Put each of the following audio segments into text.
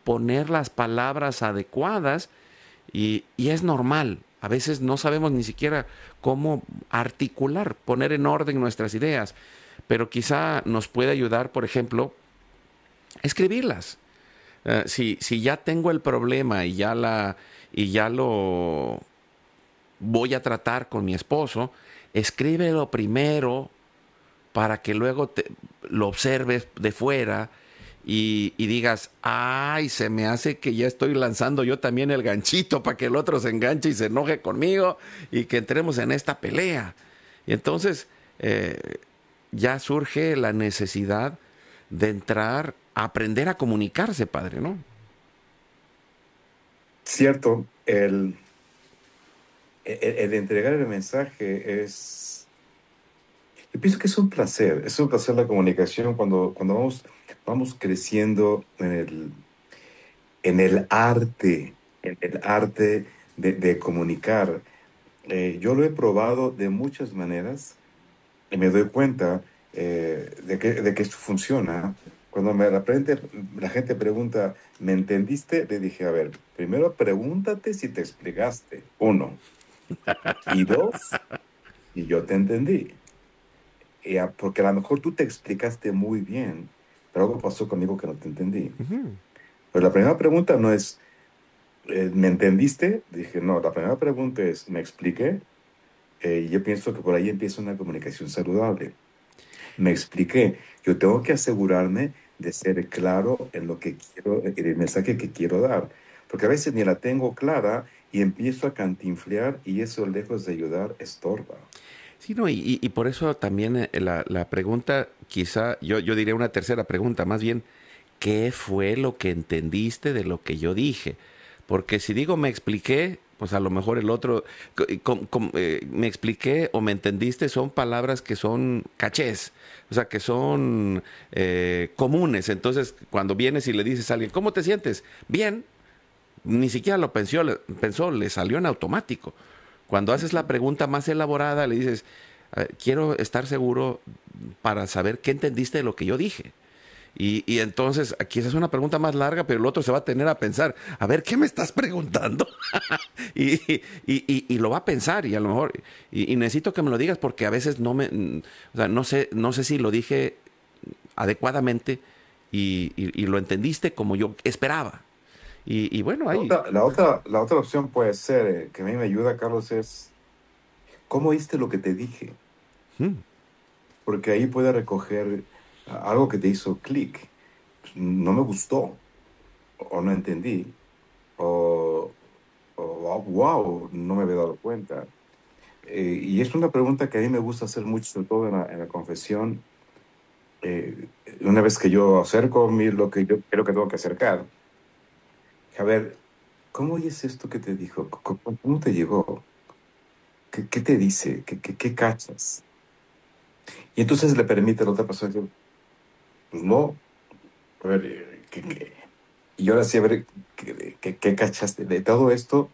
poner las palabras adecuadas y es normal. A veces no sabemos ni siquiera cómo articular, poner en orden nuestras ideas, pero quizá nos puede ayudar, por ejemplo, escribirlas. Si ya tengo el problema y ya lo voy a tratar con mi esposo, escríbelo primero para que luego lo observes de fuera y digas, ay, se me hace que ya estoy lanzando yo también el ganchito para que el otro se enganche y se enoje conmigo y que entremos en esta pelea. Y entonces ya surge la necesidad de entrar a aprender a comunicarse, padre, ¿no? Cierto, el entregar el mensaje yo pienso que es un placer la comunicación cuando vamos creciendo en el arte de comunicar. Yo lo he probado de muchas maneras y me doy cuenta de que esto funciona. Cuando la gente pregunta, ¿me entendiste? Le dije, a ver, primero pregúntate si te explicaste. Uno. Y dos, y yo te entendí. Porque a lo mejor tú te explicaste muy bien, pero algo pasó conmigo que no te entendí. Ujú. Pero la primera pregunta no es, ¿me entendiste? Dije, no, la primera pregunta es, ¿me expliqué? Y yo pienso que por ahí empieza una comunicación saludable. Me expliqué. Yo tengo que asegurarme de ser claro en lo que quiero, en el mensaje que quiero dar. Porque a veces ni la tengo clara y empiezo a cantinflear y eso lejos de ayudar estorba. Sí, no, y por eso también la pregunta, quizá, yo diría una tercera pregunta, más bien, ¿qué fue lo que entendiste de lo que yo dije? Porque si digo me expliqué, pues a lo mejor el otro, me expliqué o me entendiste son palabras que son cachés, o sea, que son comunes. Entonces, cuando vienes y le dices a alguien, ¿cómo te sientes? Bien, ni siquiera lo pensó, le salió en automático. Cuando haces la Ujú. pregunta más elaborada, le dices, quiero estar seguro para saber qué entendiste de lo que yo dije. Y entonces, aquí esa es una pregunta más larga, pero el otro se va a tener a pensar, a ver, ¿qué me estás preguntando? Y lo va a pensar y a lo mejor, y necesito que me lo digas porque a veces o sea, no sé si lo dije adecuadamente y lo entendiste como yo esperaba. Y bueno, ahí. La otra opción puede ser, que a mí me ayuda, Carlos, es, ¿cómo oíste lo que te dije? Mm. Porque ahí puede recoger algo que te hizo clic. Pues, no me gustó, o no entendí, o, wow, no me había dado cuenta. Y es una pregunta que a mí me gusta hacer mucho, sobre todo en la confesión. Una vez que yo acerco lo que yo creo que tengo que acercar, a ver, ¿cómo oyes esto que te dijo? ¿Cómo te llegó? ¿Qué te dice? ¿Qué cachas? Y entonces le permite a la otra persona decir, pues no, a ver, y ahora sí, a ver, ¿qué cachaste? De todo esto,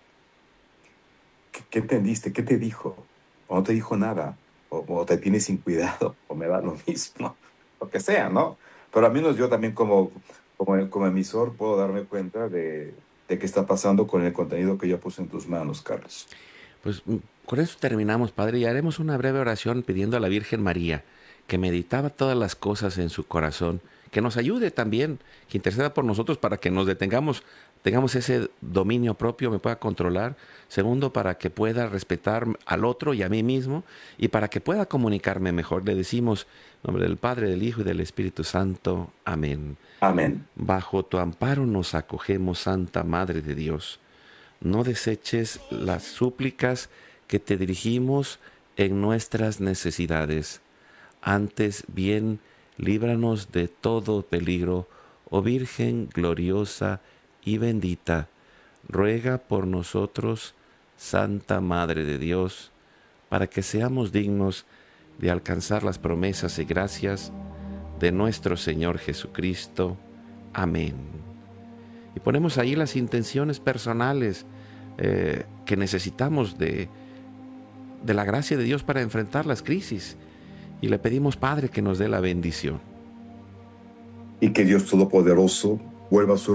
¿qué entendiste? ¿Qué te dijo? ¿O no te dijo nada? ¿O te tiene sin cuidado? ¿O me da lo mismo? Lo que sea, ¿no? Pero al menos yo también como emisor puedo darme cuenta de qué está pasando con el contenido que yo puse en tus manos, Carlos. Pues con eso terminamos, Padre, y haremos una breve oración pidiendo a la Virgen María, que meditaba todas las cosas en su corazón, que nos ayude también, que interceda por nosotros para que nos tengamos ese dominio propio, me pueda controlar. Segundo, para que pueda respetar al otro y a mí mismo, y para que pueda comunicarme mejor. Le decimos, en nombre del Padre, del Hijo y del Espíritu Santo. Amén. Amén. Bajo tu amparo nos acogemos, Santa Madre de Dios. No deseches las súplicas que te dirigimos en nuestras necesidades. Antes bien, líbranos de todo peligro, oh Virgen gloriosa y bendita. Ruega por nosotros, Santa Madre de Dios, para que seamos dignos de alcanzar las promesas y gracias de nuestro Señor Jesucristo. Amén. Y ponemos ahí las intenciones personales que necesitamos de la gracia de Dios para enfrentar las crisis. Y le pedimos, Padre, que nos dé la bendición. Y que Dios Todopoderoso vuelva a su